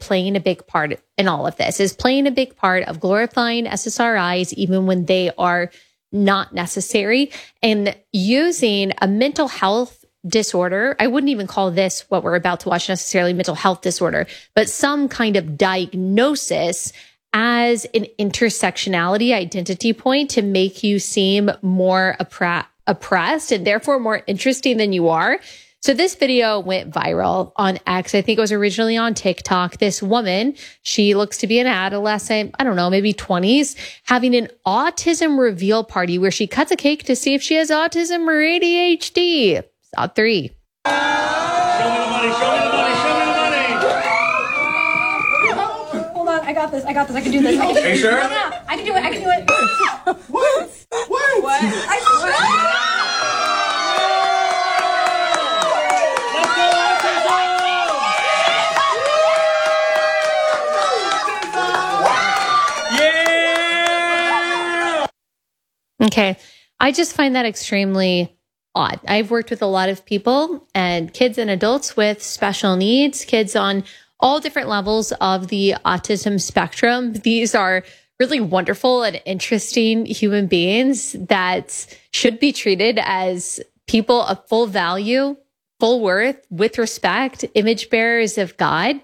playing a big part in all of this, is playing a big part of glorifying SSRIs, even when they are not necessary, and using a mental health disorder. I wouldn't even call this, what we're about to watch, necessarily mental health disorder, but some kind of diagnosis as an intersectionality identity point to make you seem more oppressed and therefore more interesting than you are. So this video went viral on X. I think it was originally on TikTok. This woman, she looks to be an adolescent, I don't know, maybe 20s, having an autism reveal party where she cuts a cake to see if she has autism or ADHD. Saw 3. Show me the money, show me the money, show me the money. Hold on, I got this, I can do this. Are you sure? No, I can do it. What? Okay. I just find that extremely odd. I've worked with a lot of people and kids and adults with special needs, kids on all different levels of the autism spectrum. These are really wonderful and interesting human beings that should be treated as people of full value, full worth, with respect, image bearers of God.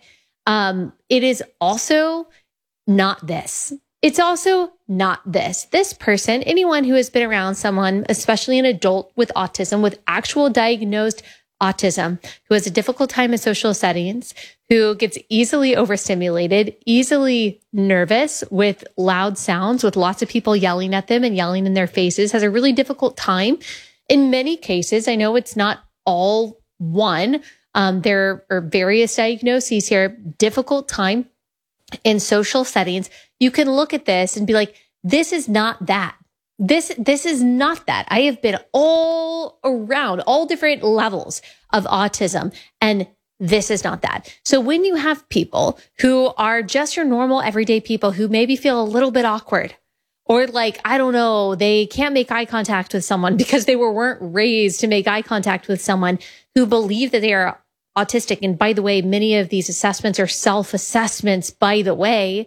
It is also not this. It's also not this. This person, anyone who has been around someone, especially an adult with autism, with actual diagnosed autism, who has a difficult time in social settings, who gets easily overstimulated, easily nervous with loud sounds, with lots of people yelling at them and yelling in their faces, has a really difficult time. In many cases, I know it's not all one. There are various diagnoses here, difficult time in social settings. You can look at this and be like, this is not that. This is not that. I have been all around all different levels of autism, and this is not that. So when you have people who are just your normal everyday people who maybe feel a little bit awkward, or like, I don't know, they can't make eye contact with someone because they weren't raised to make eye contact with someone, who believe that they are autistic. And by the way, many of these assessments are self-assessments, by the way,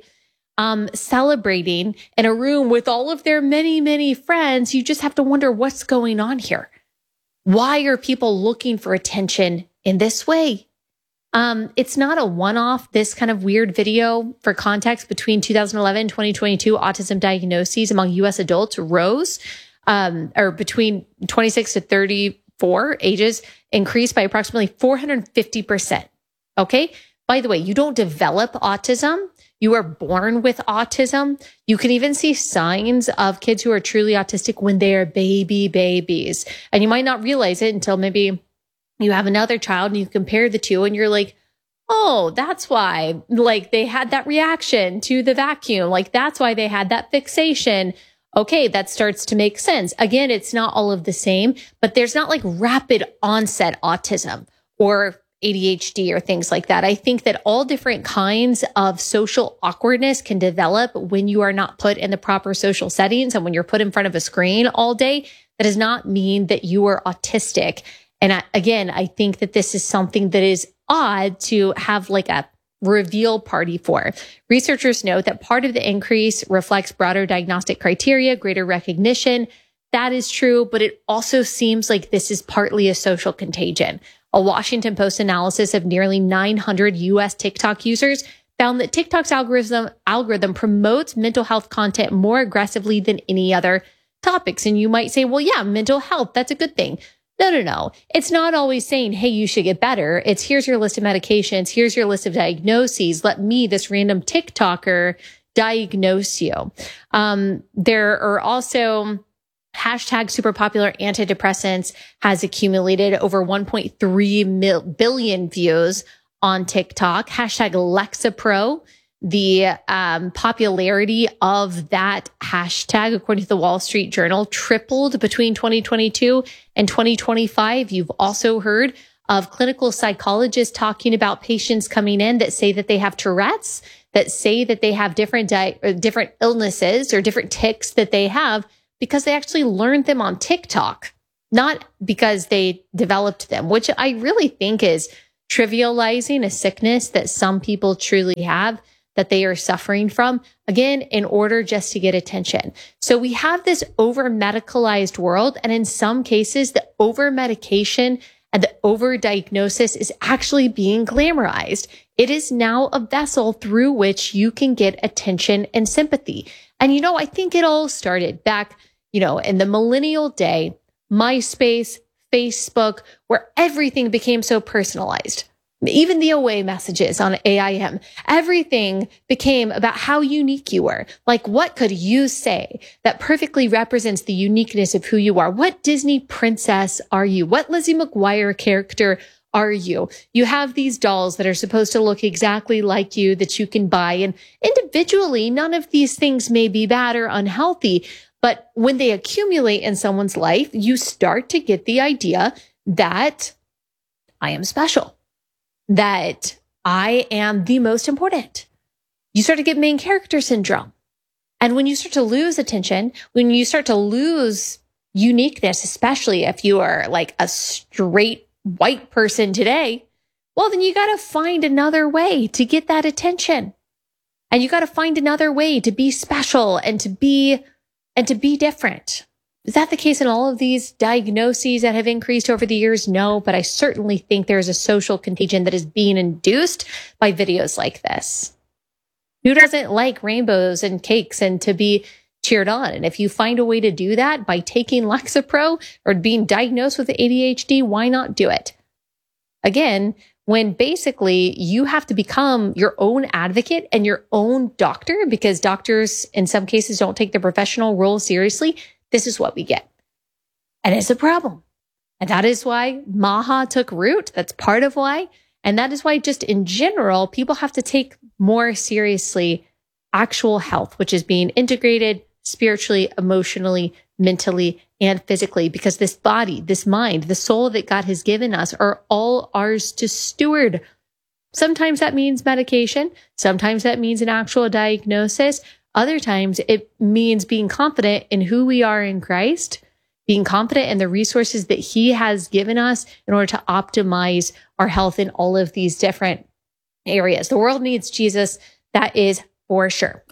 celebrating in a room with all of their many, many friends. You just have to wonder what's going on here. Why are people looking for attention in this way? It's not a one-off, this kind of weird video. For context, between 2011 and 2022, autism diagnoses among U.S. adults rose, or between 26 to 34 ages increased by approximately 450%. Okay. By the way, you don't develop autism. You are born with autism. You can even see signs of kids who are truly autistic when they are babies. And you might not realize it until maybe you have another child and you compare the two and you're like, oh, that's why, like, they had that reaction to the vacuum. Like, that's why they had that fixation. Okay, that starts to make sense. Again, it's not all of the same, but there's not like rapid onset autism or ADHD or things like that. I think that all different kinds of social awkwardness can develop when you are not put in the proper social settings and when you're put in front of a screen all day. That does not mean that you are autistic. And I think that this is something that is odd to have like a reveal party for. Researchers note that part of the increase reflects broader diagnostic criteria, greater recognition. That is true, but it also seems like this is partly a social contagion. A Washington Post analysis of nearly 900 U.S. TikTok users found that TikTok's algorithm promotes mental health content more aggressively than any other topics. And you might say, well, yeah, mental health, that's a good thing. No. It's not always saying, hey, you should get better. It's here's your list of medications. Here's your list of diagnoses. Let me, this random TikToker, diagnose you. There are also hashtag super popular antidepressants has accumulated over 1.3 billion views on TikTok. Hashtag Lexapro, the popularity of that hashtag, according to the Wall Street Journal, tripled between 2022 and 2025. You've also heard of clinical psychologists talking about patients coming in that say that they have Tourette's, that say that they have different illnesses or different tics that they have, because they actually learned them on TikTok, not because they developed them, which I really think is trivializing a sickness that some people truly have, that they are suffering from, again, in order just to get attention. So we have this over-medicalized world, and in some cases, the over-medication and the over-diagnosis is actually being glamorized. It is now a vessel through which you can get attention and sympathy. And, I think it all started back, in the millennial day, MySpace, Facebook, where everything became so personalized. Even the away messages on AIM, everything became about how unique you were. Like, what could you say that perfectly represents the uniqueness of who you are? What Disney princess are you? What Lizzie McGuire character are you? You have these dolls that are supposed to look exactly like you that you can buy. And individually, none of these things may be bad or unhealthy. But when they accumulate in someone's life, you start to get the idea that I am special, that I am the most important. You start to get main character syndrome. And when you start to lose attention, when you start to lose uniqueness, especially if you are like a straight white person today, well, then you got to find another way to get that attention. And you got to find another way to be special and to be different. Is that the case in all of these diagnoses that have increased over the years? No, but I certainly think there's a social contagion that is being induced by videos like this. Who doesn't like rainbows and cakes and to be cheered on? And if you find a way to do that by taking Lexapro or being diagnosed with ADHD, why not do it? Again, when basically you have to become your own advocate and your own doctor, because doctors in some cases don't take their professional role seriously, this is what we get. And it's a problem. And that is why MAHA took root. That's part of why. And that is why just in general, people have to take more seriously actual health, which is being integrated spiritually, emotionally, mentally, and physically, because this body, this mind, the soul that God has given us are all ours to steward. Sometimes that means medication. Sometimes that means an actual diagnosis. Other times it means being confident in who we are in Christ, being confident in the resources that He has given us in order to optimize our health in all of these different areas. The world needs Jesus. That is for sure.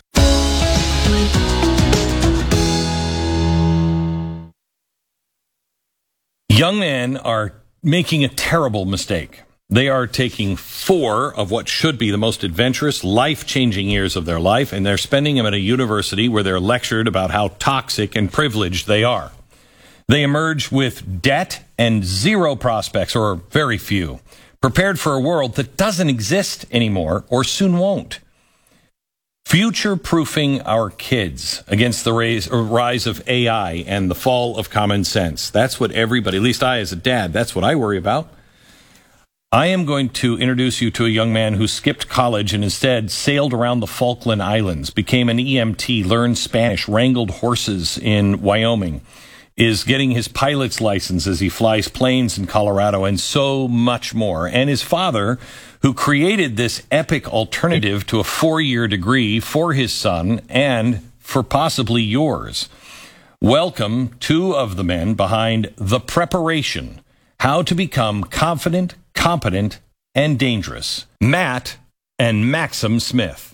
Young men are making a terrible mistake. They are taking 4 of what should be the most adventurous, life-changing years of their life, and they're spending them at a university where they're lectured about how toxic and privileged they are. They emerge with debt and 0 prospects, or very few, prepared for a world that doesn't exist anymore or soon won't. Future-proofing our kids against the rise of AI and the fall of common sense. That's what everybody, at least I as a dad, that's what I worry about. I am going to introduce you to a young man who skipped college and instead sailed around the Falkland Islands, became an EMT, learned Spanish, wrangled horses in Wyoming, is getting his pilot's license as he flies planes in Colorado, and so much more. And his father, who created this epic alternative to a 4-year degree for his son and for possibly yours. Welcome 2 of the men behind The Preparation, How to Become Confident, Competent, and Dangerous, Matt and Maxim Smith.